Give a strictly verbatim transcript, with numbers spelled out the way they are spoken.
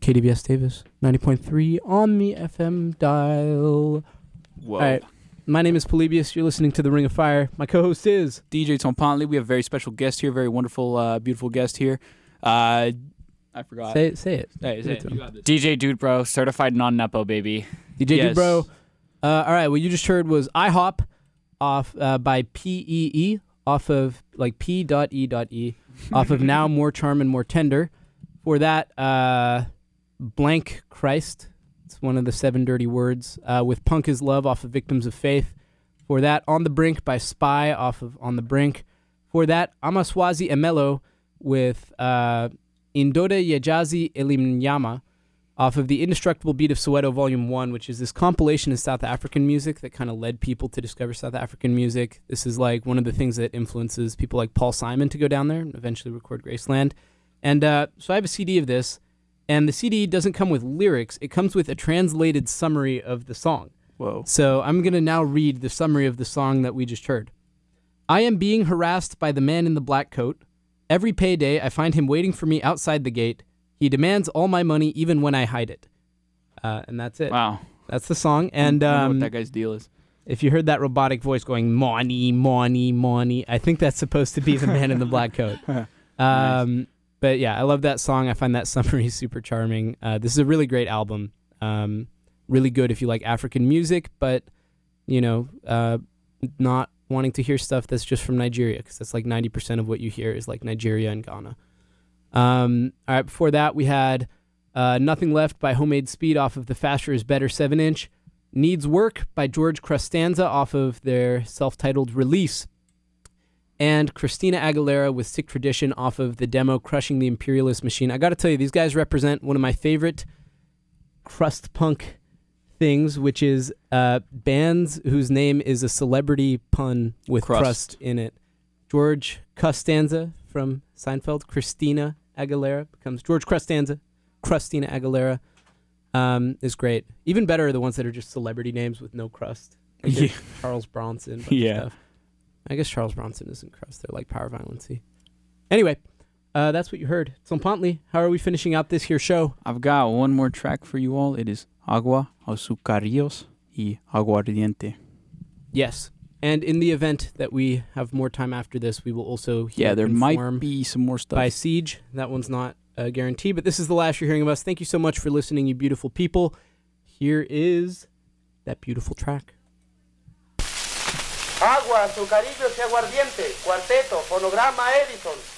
K D V S Davis, ninety point three on the F M dial. Whoa. All right. My name is Polybius. You're listening to The Ring of Fire. My co-host is... D J Tom Pontley. We have a very special guest here, very wonderful, uh, beautiful guest here. Uh, I forgot. Say it. Say it. Hey, say it. You got this. D J Dude Bro, certified non-Nepo baby. D J Yes. Dude Bro. Uh, all right, what you just heard was IHOP off uh, by P E E, off of, like, P E E, off of Now More Charm and More Tender. For that, uh, Blank Christ, it's one of the seven dirty words, uh, with Punk is Love off of Victims of Faith. For that, On the Brink by Spy off of On the Brink. For that, Amaswazi Emelo with uh, Indode Yejazi Elimnyama off of the Indestructible Beat of Soweto Volume one, which is this compilation of South African music that kind of led people to discover South African music. This is like one of the things that influences people like Paul Simon to go down there and eventually record Graceland. And uh, so I have a C D of this, and the C D doesn't come with lyrics. It comes with a translated summary of the song. Whoa. So I'm going to now read the summary of the song that we just heard. I am being harassed by the man in the black coat. Every payday, I find him waiting for me outside the gate. He demands all my money even when I hide it. Uh, and that's it. Wow. That's the song. And I wonder um, what that guy's deal is. if you heard that robotic voice going, money, money, money, I think that's supposed to be the man in the black coat. Um, Nice. But yeah, I love that song. I find that summary super charming. Uh, this is a really great album. Um, really good if you like African music, but, you know, uh, not wanting to hear stuff that's just from Nigeria, because that's like ninety percent of what you hear is like Nigeria and Ghana. Um, all right, before that, we had uh, Nothing Left by Homemade Speed off of the Faster is Better seven inch. Needs Work by George Costanza off of their self-titled release. And Christina Aguilera with Sick Tradition off of the demo Crushing the Imperialist Machine. I got to tell you, these guys represent one of my favorite crust punk things, which is uh, bands whose name is a celebrity pun with crust. Crust. in it. George Costanza from Seinfeld. Christina Aguilera becomes George Costanza. Christina Aguilera um, is great. Even better are the ones that are just celebrity names with no crust. Like Yeah. Charles Bronson. bunch of Yeah. stuff. I guess Charles Bronson isn't crust. They're like Power Violence-y. Anyway, uh, that's what you heard. Tom Pontley, how are we finishing out this here show? I've got one more track for you all. It is Agua, Azucarillos y Aguardiente. Yes. And in the event that we have more time after this, we will also hear Yeah, there Conform might be some more stuff. by Siege. That one's not a guarantee, but this is the last you're hearing of us. Thank you so much for listening, you beautiful people. Here is that beautiful track. Agua, azucarillos y aguardiente, cuarteto, fonograma Edison.